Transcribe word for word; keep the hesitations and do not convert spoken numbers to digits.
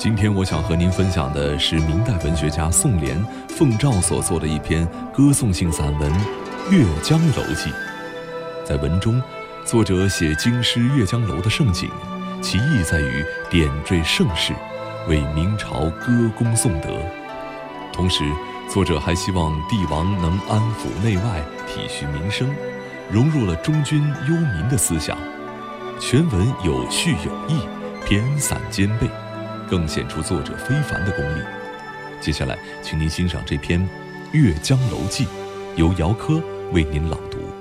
今天我想和您分享的是明代文学家宋濂、奉诏所作的一篇歌颂性散文《阅江楼记》。在文中，作者写京师阅江楼的盛景，其意在于点缀盛世，为明朝歌功颂德。同时，作者还希望帝王能安抚内外，体恤民生，融入了忠君忧民的思想。全文有序有意，偏散兼备，更显出作者非凡的功力。接下来，请您欣赏这篇《阅江楼记》，由姚科为您朗读。